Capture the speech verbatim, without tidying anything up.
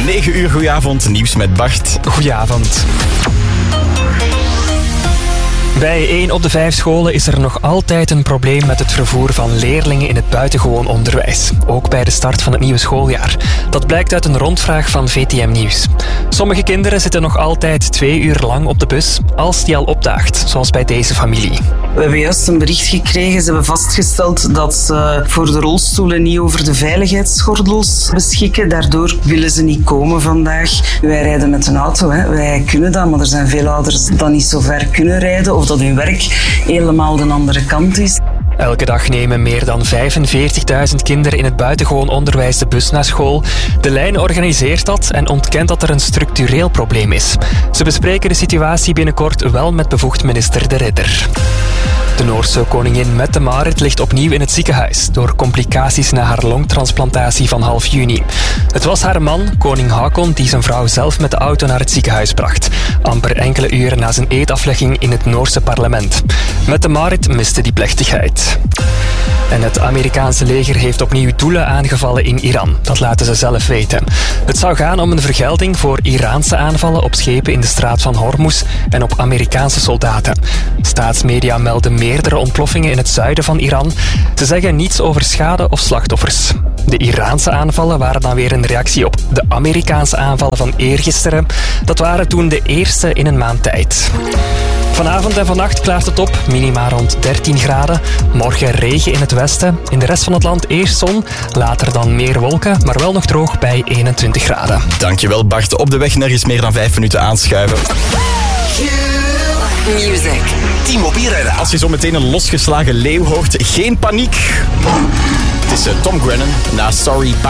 negen uur, goedenavond, nieuws met Bart. Goedenavond. Bij één op de vijf scholen is er nog altijd een probleem met het vervoer van leerlingen in het buitengewoon onderwijs. Ook bij de start van het nieuwe schooljaar. Dat blijkt uit een rondvraag van V T M Nieuws. Sommige kinderen zitten nog altijd twee uur lang op de bus, als die al opdaagt, zoals bij deze familie. We hebben juist een bericht gekregen. Ze hebben vastgesteld dat ze voor de rolstoelen niet over de veiligheidsgordels beschikken. Daardoor willen ze niet komen vandaag. Wij rijden met een auto, hè. Wij kunnen dat, maar er zijn veel ouders die niet zo ver kunnen rijden of dat hun werk helemaal de andere kant is. Elke dag nemen meer dan vijfenveertigduizend kinderen in het buitengewoon onderwijs de bus naar school. De lijn organiseert dat en ontkent dat er een structureel probleem is. Ze bespreken de situatie binnenkort wel met bevoegd minister De Ridder. De Noorse koningin Mette-Marit ligt opnieuw in het ziekenhuis door complicaties na haar longtransplantatie van half juni. Het was haar man, koning Haakon, die zijn vrouw zelf met de auto naar het ziekenhuis bracht. Amper enkele uren na zijn eedaflegging in het Noorse parlement. Mette-Marit miste die plechtigheid. En het Amerikaanse leger heeft opnieuw doelen aangevallen in Iran. Dat laten ze zelf weten. Het zou gaan om een vergelding voor Iraanse aanvallen op schepen in de straat van Hormuz en op Amerikaanse soldaten. Staatsmedia melden meerdere ontploffingen in het zuiden van Iran. Ze zeggen niets over schade of slachtoffers. De Iraanse aanvallen waren dan weer een reactie op de Amerikaanse aanvallen van eergisteren. Dat waren toen de eerste in een maand tijd. Vanavond en vannacht klaart het op, minima rond dertien graden. Morgen regen in het westen. In de rest van het land eerst zon, later dan meer wolken, maar wel nog droog bij eenentwintig graden. Dankjewel Bart. Op de weg nergens meer dan vijf minuten aanschuiven. Music. T-Mobile rijden. Als je zo meteen een losgeslagen leeuw hoort, geen paniek. Het is uh, Tom Grennan na Sorry Bye.